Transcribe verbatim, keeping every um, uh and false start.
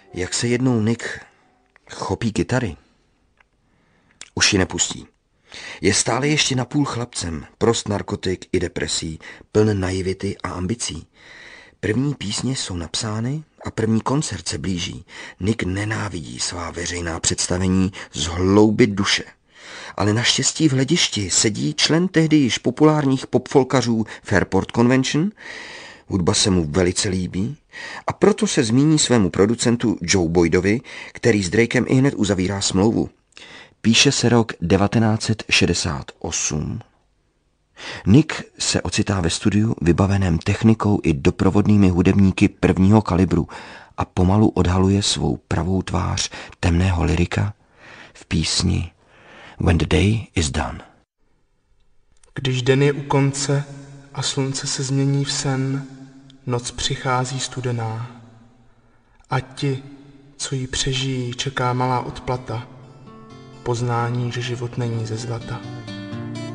Jak se jednou Nick chopí kytary, už ji nepustí. Je stále ještě napůl chlapcem, prost narkotik i depresí, pln naivity a ambicí. První písně jsou napsány a první koncert se blíží. Nick nenávidí svá veřejná představení z hloubi duše. Ale naštěstí v hledišti sedí člen tehdy již populárních popfolkařů Fairport Convention. Hudba se mu velice líbí a proto se zmíní svému producentu Joe Boydovi, který s Drakem i hned uzavírá smlouvu. Píše se rok devatenáct set šedesát osm. Nick se ocitá ve studiu vybaveném technikou i doprovodnými hudebníky prvního kalibru a pomalu odhaluje svou pravou tvář temného lyrika v písni When the Day is Done. Když den je u konce a slunce se změní v sen, noc přichází studená. A ti, co ji přežijí, čeká malá odplata, poznání, že život není ze zlata.